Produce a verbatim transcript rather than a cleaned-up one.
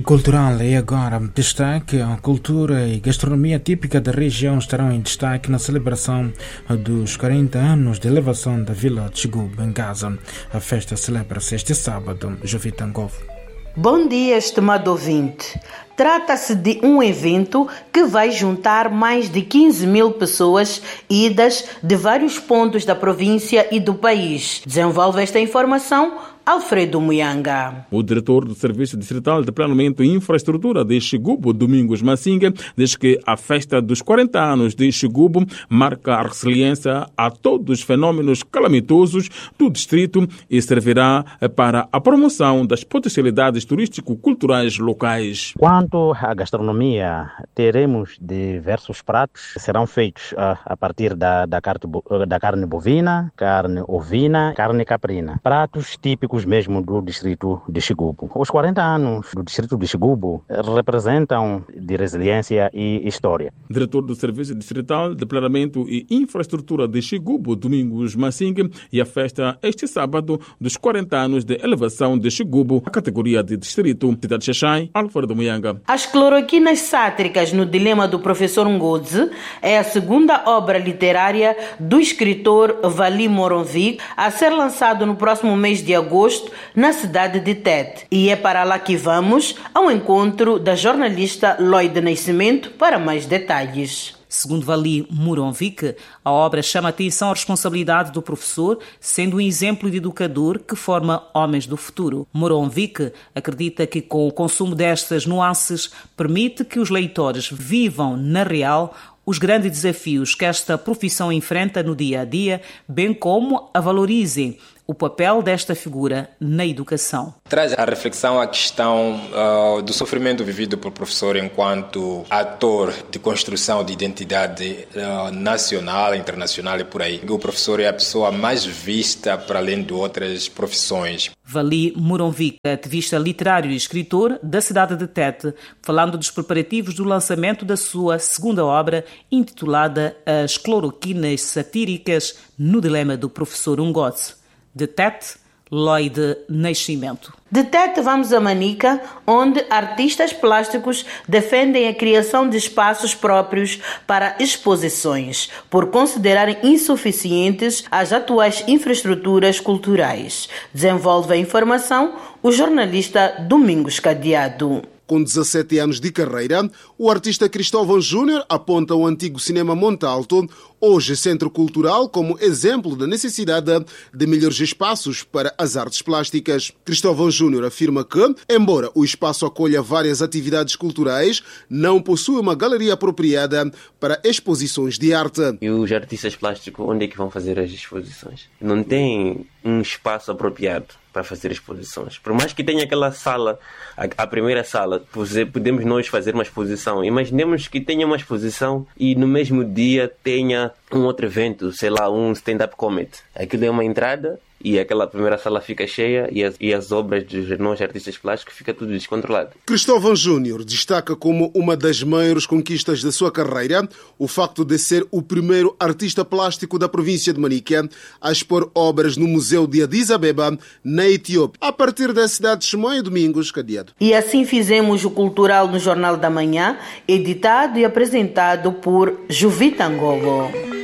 cultural e agora destaque: a cultura e gastronomia típica da região estarão em destaque na celebração dos quarenta anos de elevação da Vila de Chigubo, em Gaza. A festa celebra-se este sábado. Jovita Ngovo. Bom dia, estimado ouvinte. Trata-se de um evento que vai juntar mais de quinze mil pessoas idas de vários pontos da província e do país. Desenvolve esta informação Alfredo Muyanga. O diretor do Serviço Distrital de Planeamento e Infraestrutura de Chigubo, Domingos Massinga, diz que a festa dos quarenta anos de Chigubo marca a resiliência a todos os fenômenos calamitosos do distrito e servirá para a promoção das potencialidades turístico-culturais locais. Quanto à gastronomia, teremos diversos pratos que serão feitos a, a partir da, da, carne, da carne bovina, carne ovina, carne caprina. Pratos típicos mesmo do distrito de Chigubo. Os quarenta anos do distrito de Chigubo representam de resiliência e história. Diretor do Serviço Distrital de Planeamento e Infraestrutura de Chigubo, Domingos Massinga, e a festa este sábado dos quarenta anos de elevação de Chigubo à categoria de distrito. Cidade de Xaxai, Alfredo Muyanga. As cloroquinas sátricas no dilema do professor Ngozi é a segunda obra literária do escritor Vali Moronvik a ser lançado no próximo mês de agosto na cidade de Tete. E é para lá que vamos, ao encontro da jornalista Lloyd Nascimento para mais detalhes. Segundo Vali Moronvik, a obra chama a atenção à responsabilidade do professor, sendo um exemplo de educador que forma homens do futuro. Moronvik acredita que com o consumo destas nuances permite que os leitores vivam na real os grandes desafios que esta profissão enfrenta no dia a dia, bem como a valorizem o papel desta figura na educação. Traz a reflexão à questão uh, do sofrimento vivido pelo professor enquanto ator de construção de identidade uh, nacional, internacional e por aí. O professor é a pessoa mais vista para além de outras profissões. Vali Moronvik, ativista literário e escritor da cidade de Tete, falando dos preparativos do lançamento da sua segunda obra, intitulada As Cloroquinas Satíricas no Dilema do Professor Ngozi. De Tete, Lloyd Nascimento. De Tete vamos a Manica, onde artistas plásticos defendem a criação de espaços próprios para exposições, por considerarem insuficientes as atuais infraestruturas culturais. Desenvolve a informação o jornalista Domingos Cadeado. Com dezassete anos de carreira, o artista Cristóvão Júnior aponta o antigo cinema Montalto, hoje centro cultural, como exemplo da necessidade de melhores espaços para as artes plásticas. Cristóvão Júnior afirma que, embora o espaço acolha várias atividades culturais, não possui uma galeria apropriada para exposições de arte. E os artistas plásticos, onde é que vão fazer as exposições? Não tem um espaço apropriado para fazer exposições. Por mais que tenha aquela sala, a, a primeira sala, podemos nós fazer uma exposição. Imaginemos que tenha uma exposição e no mesmo dia tenha um outro evento, sei lá, um stand-up comedy. Aquilo é uma entrada e aquela primeira sala fica cheia e as, e as obras dos nós artistas plásticos fica tudo descontrolado. Cristóvão Júnior destaca como uma das maiores conquistas da sua carreira o facto de ser o primeiro artista plástico da província de Manica a expor obras no Museu de Addis Abeba, na Etiópia, a partir da cidade de Chimoio. Domingos Cadeado. E assim fizemos o Cultural no Jornal da Manhã, editado e apresentado por Jovita Ngovo.